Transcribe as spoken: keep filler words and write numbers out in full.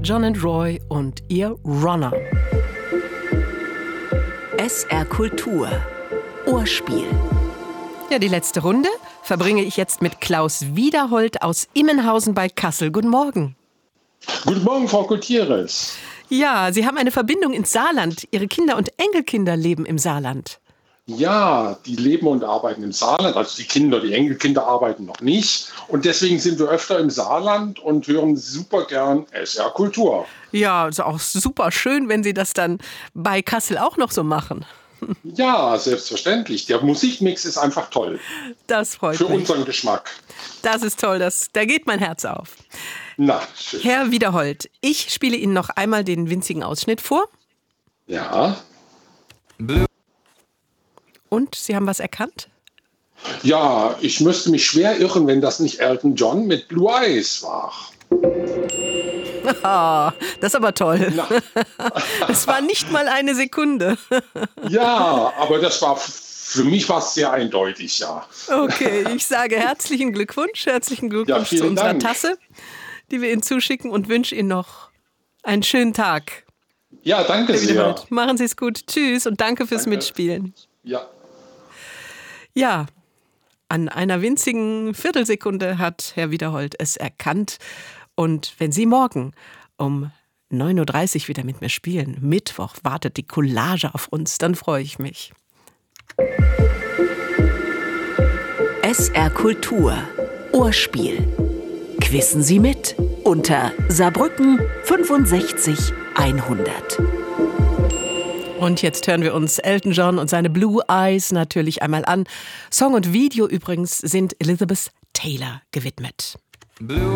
John and Roy und ihr Runner. S R Kultur. Ohrspiel. Ja, die letzte Runde verbringe ich jetzt mit Klaus Wiederhold aus Immenhausen bei Kassel. Guten Morgen. Guten Morgen, Frau Gutierrez. Ja, Sie haben eine Verbindung ins Saarland. Ihre Kinder und Enkelkinder leben im Saarland. Ja, die leben und arbeiten im Saarland. Also die Kinder, die Enkelkinder arbeiten noch nicht. Und deswegen sind wir öfter im Saarland und hören super gern S R Kultur. Ja, ist auch super schön, wenn Sie das dann bei Kassel auch noch so machen. Ja, selbstverständlich. Der Musikmix ist einfach toll. Das freut Für mich. unseren Geschmack. Das ist toll, das, da geht mein Herz auf. Na, schön. Herr Wiederhold, ich spiele Ihnen noch einmal den winzigen Ausschnitt vor. Ja. Und Sie haben was erkannt? Ja, ich müsste mich schwer irren, wenn das nicht Elton John mit Blue Eyes war. Ah, das ist aber toll. Na. Es war nicht mal eine Sekunde. Ja, aber das war, für mich war es sehr eindeutig, ja. Okay, ich sage herzlichen Glückwunsch, herzlichen Glückwunsch Ja, vielen zu unserer Dank. Tasse, die wir Ihnen zuschicken und wünsche Ihnen noch einen schönen Tag. Ja, danke Herr sehr. Wiederhold, machen Sie es gut. Tschüss und danke fürs Danke. Mitspielen. Ja. Ja, an einer winzigen Viertelsekunde hat Herr Wiederhold es erkannt. Und wenn Sie morgen um neun Uhr dreißig wieder mit mir spielen, Mittwoch, wartet die Collage auf uns, dann freue ich mich. S R Kultur. Ohrspiel. Quissen Sie mit unter Saarbrücken fünfundsechzig hundert. Und jetzt hören wir uns Elton John und seine Blue Eyes natürlich einmal an. Song und Video übrigens sind Elizabeth Taylor gewidmet.